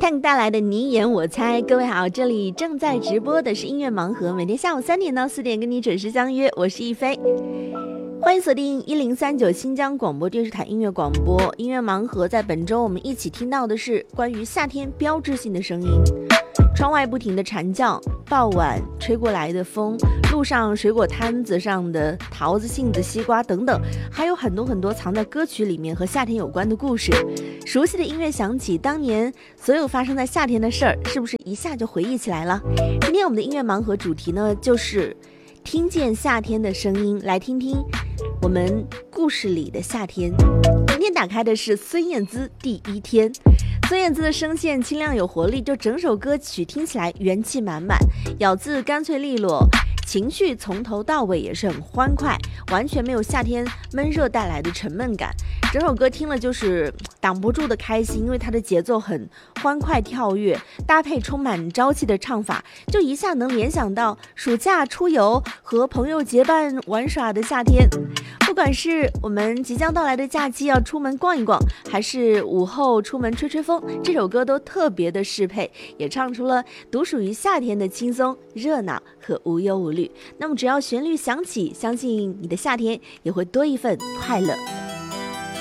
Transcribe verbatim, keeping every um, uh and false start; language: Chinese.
Tank 带来的你演我猜，各位好，这里正在直播的是音乐盲盒，每天下午三点到四点跟你准时相约，我是一飞，欢迎锁定一零三九新疆广播电视台音乐广播。音乐盲盒在本周我们一起听到的是关于夏天标志性的声音，窗外不停的蝉叫，傍晚吹过来的风，路上水果摊子上的桃子、杏子、西瓜等等，还有很多很多藏在歌曲里面和夏天有关的故事。熟悉的音乐响起，当年所有发生在夏天的事儿，是不是一下就回忆起来了？今天我们的音乐盲盒主题呢，就是听见夏天的声音，来听听我们故事里的夏天。今天打开的是孙燕姿第一天。孙燕姿的声线清亮有活力，就整首歌曲听起来元气满满，咬字干脆利落，情绪从头到尾也是很欢快，完全没有夏天闷热带来的沉闷感。整首歌听了就是挡不住的开心，因为它的节奏很欢快跳跃，搭配充满朝气的唱法，就一下能联想到暑假出游和朋友结伴玩耍的夏天。不管是我们即将到来的假期要出门逛一逛，还是午后出门吹吹风，这首歌都特别的适配，也唱出了独属于夏天的轻松、热闹和无忧无虑。那么只要旋律响起，相信你的夏天也会多一份快乐。